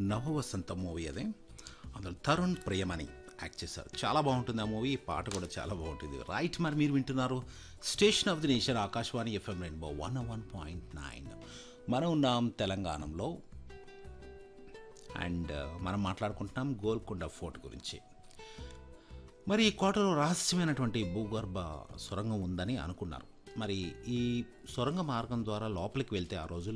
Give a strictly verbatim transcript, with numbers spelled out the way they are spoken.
నవవసంత movie అదే. అందులో Tarun Priyamani act చేశారు. చాలా బాగుంటుంది ఆ మూవీ. పాట కూడా చాలా బాగుంటుంది. రైట్, మరి మీరు వింటున్నారు station of the nation Akashvani FM rainbow one one point nine. మనం ఉన్నాం తెలంగాణలో అండ్ మనం మాట్లాడుకుంటున్నాం గోల్కొండ ఫోర్ట్ గురించి. మరి ఈ కోటలో రహస్యమైనటువంటి భూగర్భ సొరంగం ఉందని అనుకున్నారు. మరి ఈ సొరంగ మార్గం ద్వారా లోపలికి వెళ్తే ఆ రోజుల్లో